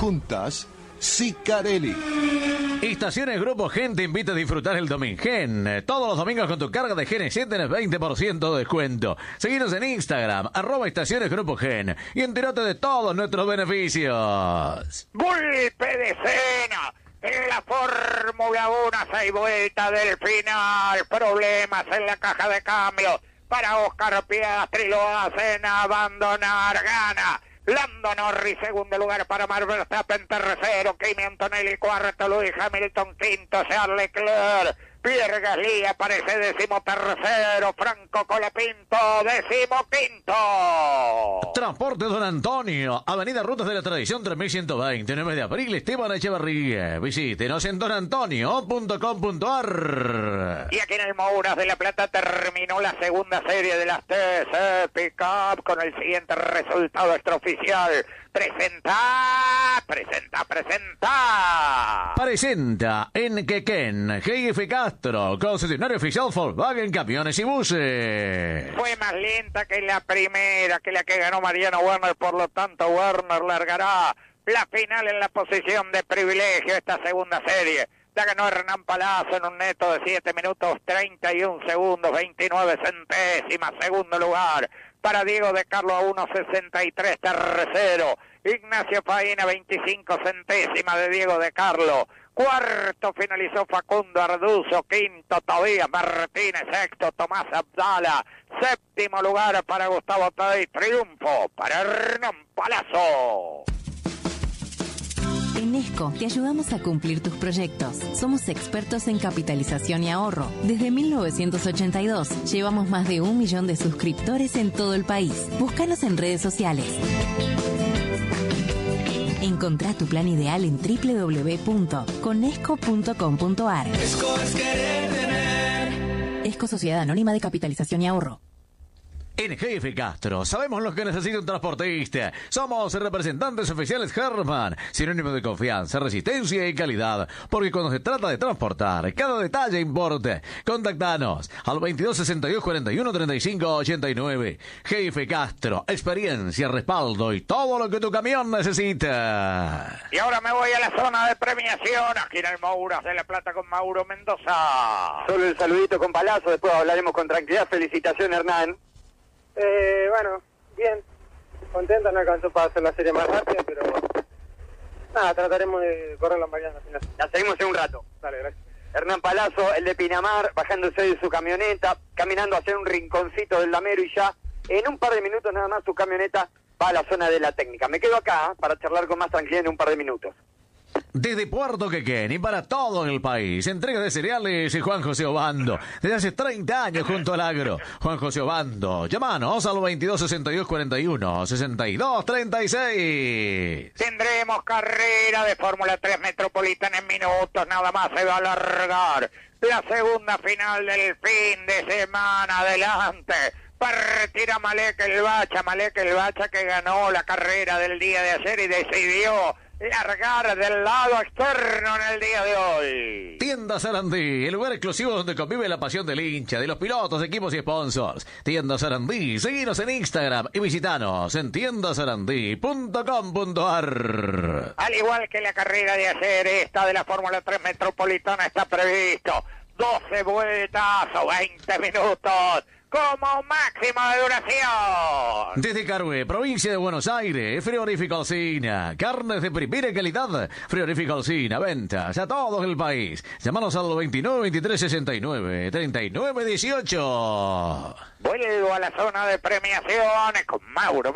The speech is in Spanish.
Juntas Sicarelli. Estaciones Grupo Gen te invita a disfrutar el Domingen. Todos los domingos con tu carga de GNC tenés 20% de descuento. Seguinos en Instagram, @Estaciones Grupo Gen, y entérate de todos nuestros beneficios. Golpe de escena en la Fórmula 1, 6 vueltas del final. Problemas en la caja de cambio para Oscar Piastri, lo hacen abandonar. Gana Lando Norris, segundo lugar para Max Verstappen, tercero Kimi Antonelli, cuarto Lewis Hamilton, quinto Charles Leclerc, Pierre Gasly aparece decimotercero, Franco Colapinto decimoquinto. Transporte Don Antonio, Avenida Rutas de la Tradición 3120, 9 de abril, Esteban Echeverría. Visítenos en donantonio.com.ar. Y aquí en el Mouras de la Plata terminó la segunda serie de las TC Pickup con el siguiente resultado extraoficial. Presenta en Quequén, GF Castro, concesionario oficial Volkswagen Camiones y Buses. Fue más lenta que la primera, que la que ganó Mariano Werner, por lo tanto Werner largará la final en la posición de privilegio. Esta segunda serie la ganó Hernán Palazzo en un neto de 7 minutos 31 segundos 29 centésimas. Segundo lugar para Diego de Carlo a 1.63, tercero Ignacio Faina, 25 centésimas de Diego de Carlo. Cuarto finalizó Facundo Arduzo, quinto Tobías Martínez, sexto Tomás Abdala, séptimo lugar para Gustavo Tadei, triunfo para Hernán Palazzo. En Esco te ayudamos a cumplir tus proyectos. Somos expertos en capitalización y ahorro. Desde 1982 llevamos más de 1 millón de suscriptores en todo el país. Búscanos en redes sociales. Encontrá tu plan ideal en www.conesco.com.ar. Esco es querer tener. Esco Sociedad Anónima de Capitalización y Ahorro. En GF Castro, sabemos lo que necesita un transportista. Somos representantes oficiales Herman, sinónimo de confianza, resistencia y calidad. Porque cuando se trata de transportar, cada detalle importa. Contactanos al 22 62 41 35 89. GF Castro, experiencia, respaldo y todo lo que tu camión necesita. Y ahora me voy a la zona de premiación, aquí en el Mouras de la Plata con Mauro Mendoza. Solo el saludito con Palazzo, después hablaremos con tranquilidad. Felicitaciones, Hernán. Bueno, bien, contento, no alcanzó para hacer la serie más rápida, pero nada, trataremos de correrla mañana al final. La seguimos en un rato. Dale, gracias. Hernán Palazzo, el de Pinamar, bajándose de su camioneta, caminando hacia un rinconcito del Lamero y ya en un par de minutos nada más su camioneta va a la zona de la técnica. Me quedo acá para charlar con más tranquilidad en un par de minutos. Desde Puerto Quequén y para todo el país, entrega de cereales y Juan José Obando. Desde hace 30 años junto al agro. Juan José Obando, llámanos al 22 62 41 62 36. Tendremos carrera de Fórmula 3 Metropolitana en minutos, nada más se va a alargar la segunda final del fin de semana. Adelante, partirá Malek el Bacha que ganó la carrera del día de ayer y decidió largar del lado externo en el día de hoy. Tienda Sarandí, el lugar exclusivo donde convive la pasión del hincha, de los pilotos, equipos y sponsors. Tienda Sarandí, seguinos en Instagram y visitanos en tiendasarandí.com.ar. Al igual que la carrera de ayer, esta de la Fórmula 3 Metropolitana está previsto 12 vueltas o 20 minutos como máximo de duración. Desde Carué, provincia de Buenos Aires, Frigorífico Alsina, carnes de primera calidad. Frigorífico Alsina, ventas a todo el país. Llámanos al 29 23 69 39 18. Vuelvo a la zona de premiaciones con Mauro